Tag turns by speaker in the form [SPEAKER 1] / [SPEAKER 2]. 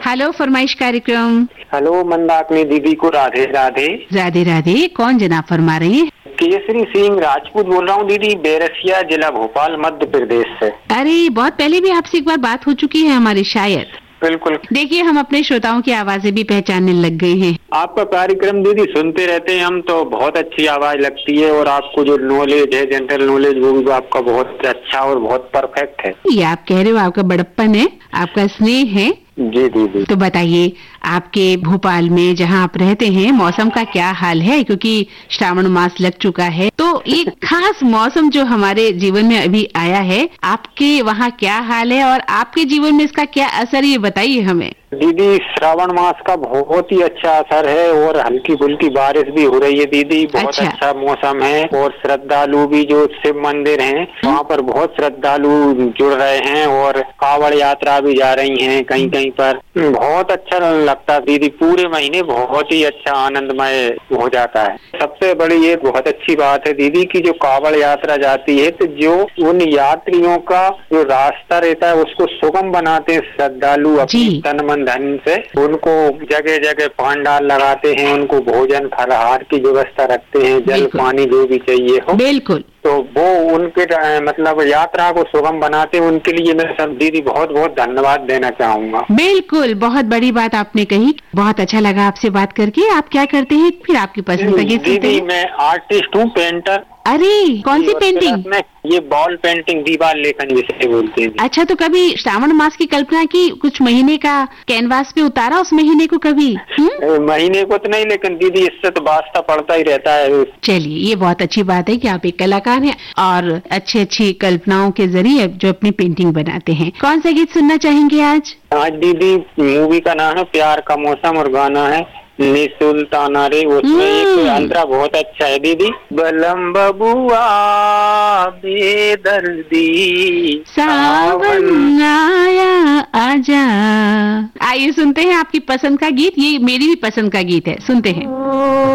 [SPEAKER 1] Hello फरमाइश कार्यक्रम।
[SPEAKER 2] Hello, Mandakini दीदी को राधे राधे।
[SPEAKER 1] राधे राधे। कौन जनाब फरमा रहे हैं?
[SPEAKER 2] केसरी सिंह राजपूत बोल रहा हूँ दीदी, बैरसिया जिला भोपाल मध्य प्रदेश से।
[SPEAKER 1] अरे बहुत पहले भी आपसे एक बार बात हो चुकी है हमारी शायद।
[SPEAKER 2] बिल्कुल।
[SPEAKER 1] देखिए हम अपने श्रोताओं की आवाजें भी पहचानने लग गए हैं।
[SPEAKER 2] आपका कार्यक्रम दीदी सुनते रहते हैं हम, तो बहुत अच्छी आवाज लगती है और आपको जो नॉलेज है, जनरल नॉलेज, वो भी आपका बहुत अच्छा और बहुत परफेक्ट है।
[SPEAKER 1] ये आप कह रहे हो, आपका बड़प्पन है, आपका स्नेह है।
[SPEAKER 2] जी दीदी।
[SPEAKER 1] तो बताइए आपके भोपाल में जहाँ आप रहते हैं मौसम का क्या हाल है, क्योंकि श्रावण मास लग चुका है, तो ये खास मौसम जो हमारे जीवन में अभी आया है, आपके वहाँ क्या हाल है और आपके जीवन में इसका क्या असर, ये बताइए हमें।
[SPEAKER 2] दीदी श्रावण मास का बहुत ही अच्छा असर है और हल्की फुल्की बारिश भी हो रही है दीदी। बहुत अच्छा मौसम है और श्रद्धालु भी जो शिव मंदिर हैं वहाँ पर बहुत श्रद्धालु जुड़ रहे हैं और कावड़ यात्रा भी जा रही हैं कहीं कहीं पर। बहुत अच्छा लगता है दीदी, पूरे महीने बहुत ही अच्छा आनंदमय हो जाता है। सबसे बड़ी एक बहुत अच्छी बात है दीदी की जो कावड़ यात्रा जाती है तो जो उन यात्रियों का जो रास्ता रहता है उसको सुगम बनाते हैं श्रद्धालु अपनी तन मन धन से। उनको जगह जगह पांडाल लगाते हैं, उनको भोजन फलाहार की व्यवस्था रखते हैं, जल पानी जो भी चाहिए हो।
[SPEAKER 1] बिल्कुल।
[SPEAKER 2] तो वो उनके मतलब यात्रा को सुगम बनाते हैं, उनके लिए मैं सब दीदी बहुत बहुत धन्यवाद देना चाहूंगा।
[SPEAKER 1] बिल्कुल, बहुत बड़ी बात आपने कही, बहुत अच्छा लगा आपसे बात करके। आप क्या करते हैं फिर, आपकी पसंद का गीत सुनते हैं?
[SPEAKER 2] दीदी मैं आर्टिस्ट हूँ, पेंटर।
[SPEAKER 1] अरे कौन सी पेंटिंग?
[SPEAKER 2] ये बॉल पेंटिंग, दीवार लेखन जिसे बोलते हैं।
[SPEAKER 1] अच्छा, तो कभी श्रावण मास की कल्पना की, कुछ महीने का कैनवास पे उतारा उस महीने को कभी?
[SPEAKER 2] महीने को तो नहीं, लेकिन दीदी इससे तो वास्ता पड़ता ही रहता है। चलिए,
[SPEAKER 1] ये बहुत अच्छी बात है कि आप एक कलाकार हैं और अच्छी अच्छी कल्पनाओं के जरिए जो अपनी पेंटिंग बनाते हैं। कौन सा गीत सुनना चाहेंगे आज?
[SPEAKER 2] आज दीदी मूवी का नाम है प्यार का मौसम और गाना है नी सुल्ताना रे। उसमें एक अंतरा बहुत अच्छा है दीदी। बलम बबुआ बेदर्दी
[SPEAKER 1] सावन आया आजा। आइए सुनते हैं आपकी पसंद का गीत, ये मेरी भी पसंद का गीत है, सुनते हैं।